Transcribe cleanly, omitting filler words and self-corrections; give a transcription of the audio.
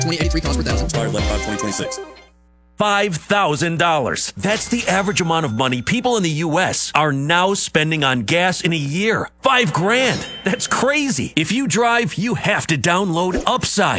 2083 cost per thousand. Expired 11/5/2026. $5,000. That's the average amount of money people in the U.S. are now spending on gas in a year. $5,000. That's crazy. If you drive, you have to download Upside.